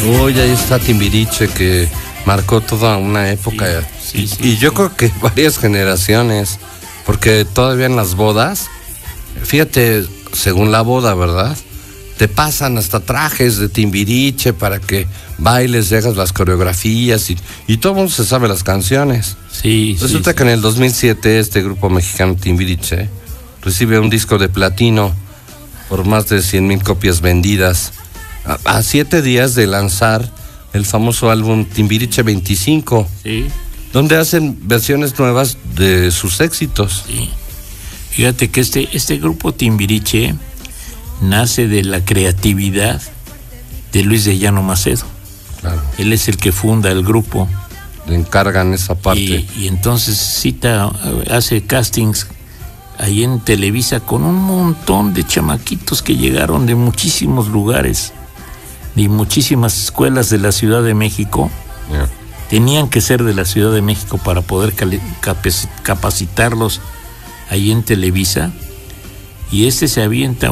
Uy, ahí está Timbiriche, que marcó toda una época. Sí, y yo creo que varias generaciones, porque todavía en las bodas, fíjate, según la boda, ¿verdad? Te pasan hasta trajes de Timbiriche para que bailes y hagas las coreografías y todo el mundo se sabe las canciones. Sí. Resulta que en el 2007 este grupo mexicano Timbiriche recibe un disco de platino por más de 100,000 copias vendidas a 7 días de lanzar el famoso álbum Timbiriche 25, Sí. donde hacen versiones nuevas de sus éxitos. Sí. Fíjate que este grupo Timbiriche nace de la creatividad de Luis de Llano Macedo. Claro. Él es el que funda el grupo. Le encargan esa parte. Y entonces hace castings ahí en Televisa con un montón de chamaquitos que llegaron de muchísimos lugares, de muchísimas escuelas de la Ciudad de México. Yeah. Tenían que ser de la Ciudad de México para poder capacitarlos ahí en Televisa. Y se avienta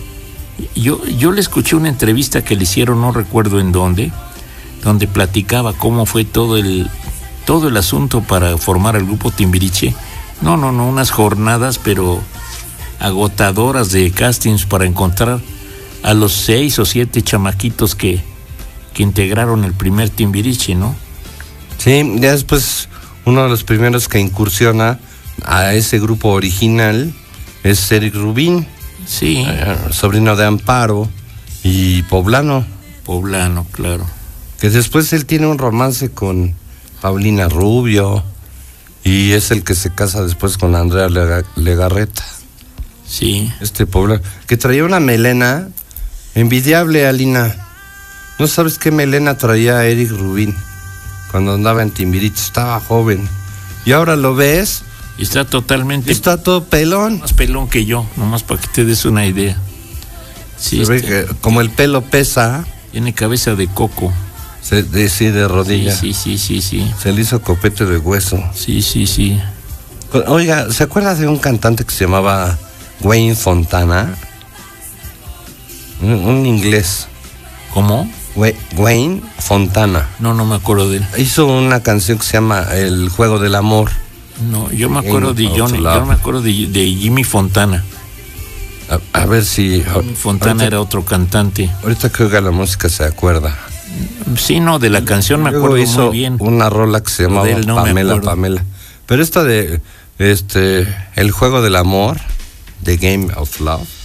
yo le escuché una entrevista que le hicieron, no recuerdo en dónde, donde platicaba cómo fue todo el asunto para formar el grupo Timbiriche. No, unas jornadas, pero agotadoras de castings para encontrar a los 6 o 7 chamaquitos que integraron el primer Timbiriche, ¿no? Sí, ya después uno de los primeros que incursiona a ese grupo original es Eric Rubín. Sí. Sobrino de Amparo y Poblano, claro. que después él tiene un romance con Paulina Rubio y es el que se casa después con Andrea Legarreta. Sí. Poblano, que traía una melena envidiable, Alina. ¿No sabes qué melena traía Eric Rubín cuando andaba en Timbiriche? Estaba joven. Y ahora lo ves, Está todo pelón. más pelón que yo, nomás para que te des una idea. Sí, Se ve que como el pelo pesa, tiene cabeza de coco. de rodilla. Sí. Se le hizo copete de hueso. Sí. Oiga, ¿se acuerda de un cantante que se llamaba Wayne Fontana? Un inglés. ¿Cómo? Wayne Fontana. No me acuerdo de él. Hizo una canción que se llama El Juego del Amor. No, yo me acuerdo de Jimmy Fontana. A ver si... Jimmy Fontana era otro cantante. Ahorita que oiga la música se acuerda. Sí, no, de la canción me acuerdo hizo muy bien. una rola que se llamaba Pamela. Pero esta de El Juego del Amor, The Game of Love,